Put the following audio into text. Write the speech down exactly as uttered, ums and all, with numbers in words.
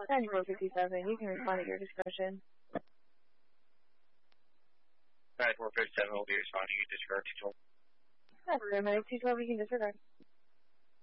ninety-four fifty-seven, you can respond at your discretion. ninety-four fifty-seven will be responding at disregard two twelve. Remember, two twelve, you can disregard.